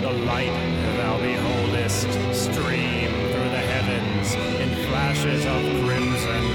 The light thou beholdest stream through the heavens in flashes of crimson